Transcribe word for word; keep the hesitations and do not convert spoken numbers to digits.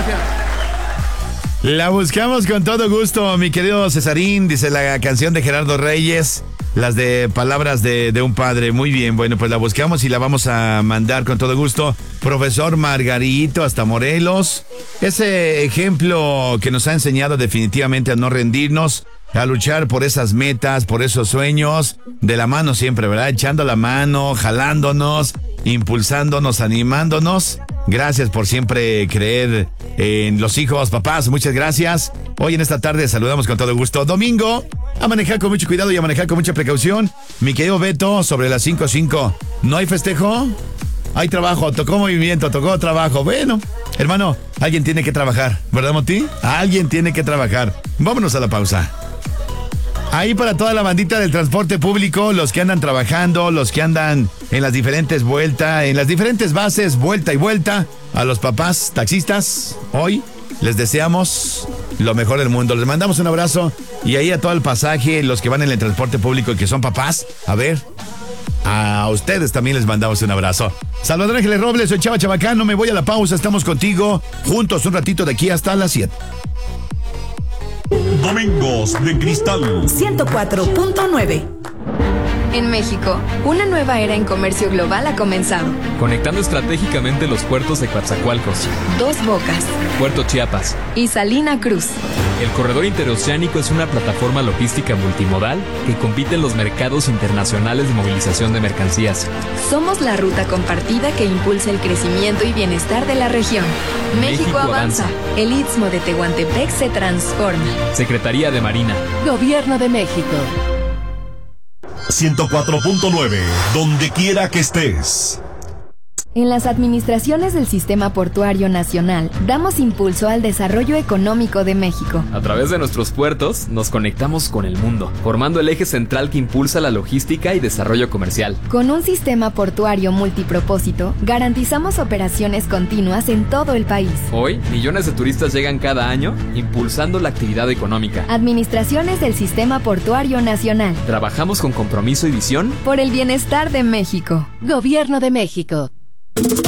La buscamos con todo gusto, mi querido Cesarín, dice la canción de Gerardo Reyes, las de palabras de, de un padre. Muy bien, bueno, pues la buscamos y la vamos a mandar con todo gusto. Profesor Margarito hasta Morelos, ese ejemplo que nos ha enseñado definitivamente a no rendirnos, a luchar por esas metas, por esos sueños, de la mano siempre, ¿verdad? Echando la mano, jalándonos, impulsándonos, animándonos. Gracias por siempre creer en los hijos, papás, muchas gracias. Hoy en esta tarde saludamos con todo gusto. Domingo, a manejar con mucho cuidado y a manejar con mucha precaución. Mi querido Beto, sobre las cinco cinco, ¿no hay festejo? Hay trabajo, tocó movimiento, tocó trabajo. Bueno, hermano, alguien tiene que trabajar, ¿verdad, Moti? Alguien tiene que trabajar. Vámonos a la pausa. Ahí para toda la bandita del transporte público, los que andan trabajando, los que andan en las diferentes vueltas, en las diferentes bases, vuelta y vuelta, a los papás taxistas, hoy les deseamos lo mejor del mundo. Les mandamos un abrazo y ahí a todo el pasaje, los que van en el transporte público y que son papás, a ver, a ustedes también les mandamos un abrazo. Salvador Ángeles Robles, soy Chava Chabacán, no me voy a la pausa, estamos contigo, juntos un ratito de aquí hasta las siete. Domingos de Cristal ciento cuatro punto nueve. En México, una nueva era en comercio global ha comenzado. Conectando estratégicamente los puertos de Coatzacoalcos, Dos Bocas, Puerto Chiapas y Salina Cruz. El corredor interoceánico es una plataforma logística multimodal que compite en los mercados internacionales de movilización de mercancías. Somos la ruta compartida que impulsa el crecimiento y bienestar de la región. México, México avanza. avanza. El Istmo de Tehuantepec se transforma. Secretaría de Marina. Gobierno de México. ciento cuatro punto nueve, donde quiera que estés. En las administraciones del Sistema Portuario Nacional, damos impulso al desarrollo económico de México. A través de nuestros puertos, nos conectamos con el mundo, formando el eje central que impulsa la logística y desarrollo comercial. Con un sistema portuario multipropósito, garantizamos operaciones continuas en todo el país. Hoy, millones de turistas llegan cada año, impulsando la actividad económica. Administraciones del Sistema Portuario Nacional. Trabajamos con compromiso y visión por el bienestar de México. Gobierno de México.